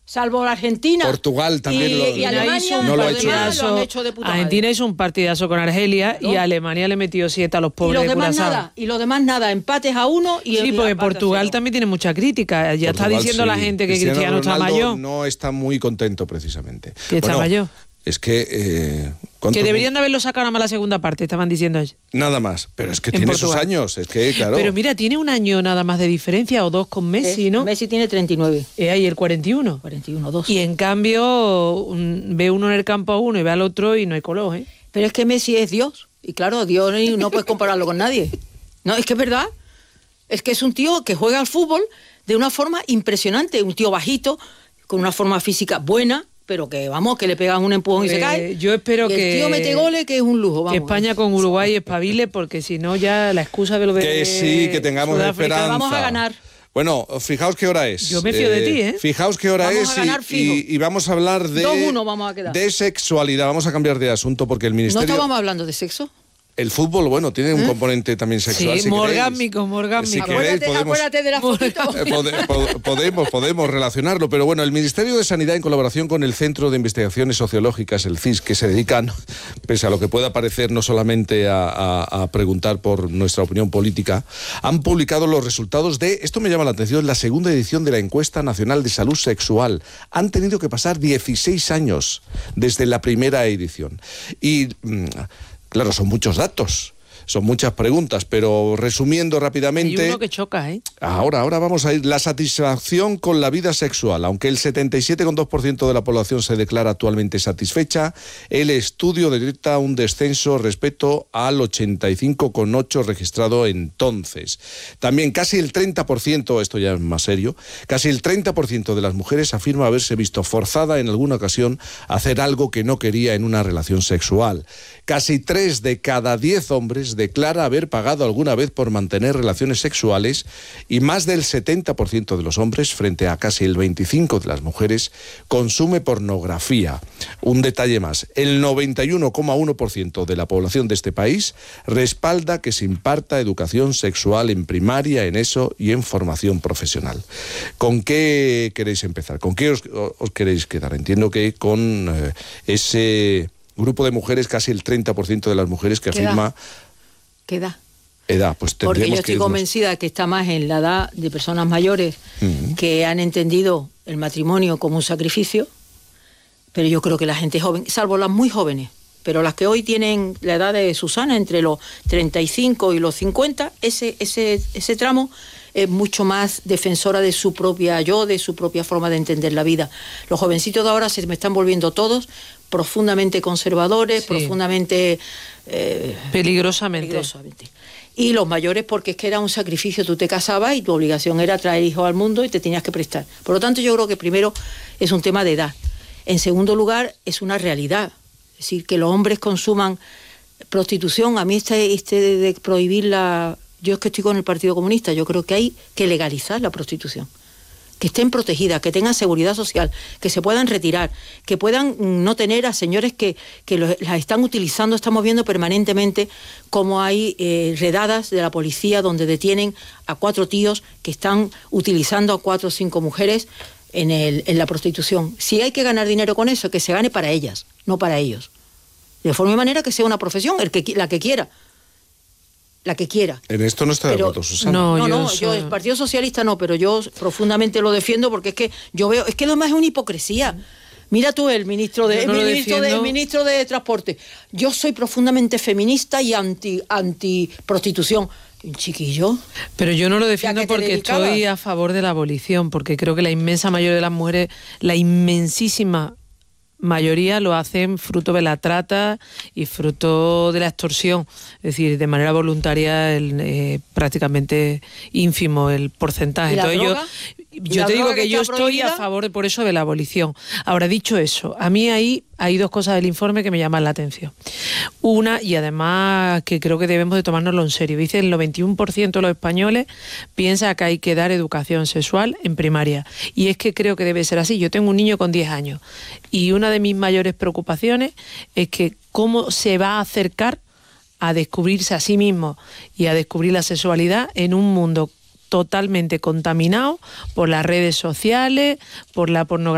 Salvo la Argentina. Portugal también y Alemania no lo ha hecho. lo han hecho de puta madre. Argentina hizo un partidazo con Argelia, ¿no? Y Alemania le metió 7 a los pobres de Curazao. Y los demás nada, empates a 1 y... Sí, porque Portugal también tiene mucha crítica. Ya Portugal, está diciendo la gente que Cristiano está mayor. No está muy contento precisamente. Que está mayor. Es que... que deberían de haberlo sacado nada más la segunda parte, estaban diciendo ellos. Nada más, pero es que tiene sus años, es que claro. Pero mira, tiene un año nada más de diferencia o 2 con Messi, ¿no? Messi tiene 39. Ahí el 41. 41, 2. Y en cambio, ve uno en el campo a uno y ve al otro y no hay color, ¿eh? Pero es que Messi es Dios. Y claro, Dios no puedes compararlo con nadie. No, es que es verdad. Es que es un tío que juega al fútbol de una forma impresionante. Un tío bajito, con una forma física buena, pero que, vamos, que le pegan un empujón y se cae. Yo espero que... el tío mete goles, que es un lujo, vamos. Que España con Uruguay espabile, porque si no ya la excusa de lo de... Que sí, que tengamos Sudáfrica, esperanza. Vamos a ganar. Bueno, fijaos qué hora es. Yo me fío de ti, ¿eh? Fijaos qué hora vamos es a ganar y vamos a hablar de... 2-1 vamos a quedar. De sexualidad. Vamos a cambiar de asunto porque el Ministerio... ¿No estábamos hablando de sexo? El fútbol, bueno, tiene un componente también sexual. Sí, si morgámico. Si queréis, acuérdate de la fotito. podemos relacionarlo, pero bueno, el Ministerio de Sanidad, en colaboración con el Centro de Investigaciones Sociológicas, el CIS, que se dedican, pese a lo que pueda parecer, no solamente a preguntar por nuestra opinión política, han publicado los resultados de, esto me llama la atención, la segunda edición de la Encuesta Nacional de Salud Sexual. Han tenido que pasar 16 años desde la primera edición. Y... claro, son muchos datos, son muchas preguntas, pero resumiendo rápidamente... Hay uno que choca, ¿eh? Ahora vamos a ir. La satisfacción con la vida sexual. Aunque el 77,2% de la población se declara actualmente satisfecha, el estudio detecta un descenso respecto al 85,8% registrado entonces. También casi el 30%, esto ya es más serio, casi el 30% de las mujeres afirma haberse visto forzada en alguna ocasión a hacer algo que no quería en una relación sexual. Casi 3 de cada 10 hombres declara haber pagado alguna vez por mantener relaciones sexuales y más del 70% de los hombres, frente a casi el 25% de las mujeres, consume pornografía. Un detalle más, el 91,1% de la población de este país respalda que se imparta educación sexual en primaria, en ESO y en formación profesional. ¿Con qué queréis empezar? ¿Con qué os queréis quedar? Entiendo que con ese grupo de mujeres, casi el 30% de las mujeres que afirma... ¿Qué edad? Edad, pues tendríamos porque yo estoy convencida que está más en la edad de personas mayores que han entendido el matrimonio como un sacrificio, pero yo creo que la gente joven, salvo las muy jóvenes, pero las que hoy tienen la edad de Susana, entre los 35 y los 50, ese tramo es mucho más defensora de su propia yo, de su propia forma de entender la vida. Los jovencitos de ahora se me están volviendo todos profundamente conservadores, sí. Profundamente... Peligrosamente. Y los mayores porque es que era un sacrificio, tú te casabas y tu obligación era traer hijos al mundo y te tenías que prestar. Por lo tanto, yo creo que primero es un tema de edad. En segundo lugar, es una realidad. Es decir, que los hombres consuman prostitución. A mí este de prohibirla... Yo es que estoy con el Partido Comunista, yo creo que hay que legalizar la prostitución. Que estén protegidas, que tengan seguridad social, que se puedan retirar, que puedan no tener a señores que las están utilizando. Estamos viendo permanentemente cómo hay redadas de la policía donde detienen a 4 tíos que están utilizando a 4 o 5 mujeres en la prostitución. Si hay que ganar dinero con eso, que se gane para ellas, no para ellos. De forma y manera que sea una profesión, la que quiera. La que quiera. En esto no está de acuerdo, Susana. No, yo el Partido Socialista no, pero yo profundamente lo defiendo porque es que yo veo, es que además es una hipocresía. Mira tú, el ministro de Transporte. Yo soy profundamente feminista y anti prostitución. Chiquillo. Pero yo no lo defiendo porque estoy a favor de la abolición, porque creo que la inmensa mayoría de las mujeres, la inmensísima mayoría lo hacen fruto de la trata y fruto de la extorsión, es decir, de manera voluntaria, prácticamente ínfimo el porcentaje. Entonces yo te digo que yo estoy a favor por eso de la abolición. Ahora, dicho eso, a mí hay 2 cosas del informe que me llaman la atención. Una, y además que creo que debemos de tomárnoslo en serio, dice el 91% de los españoles piensa que hay que dar educación sexual en primaria. Y es que creo que debe ser así. Yo tengo un niño con 10 años y una de mis mayores preocupaciones es que cómo se va a acercar a descubrirse a sí mismo y a descubrir la sexualidad en un mundo totalmente contaminado por las redes sociales, por la pornografía.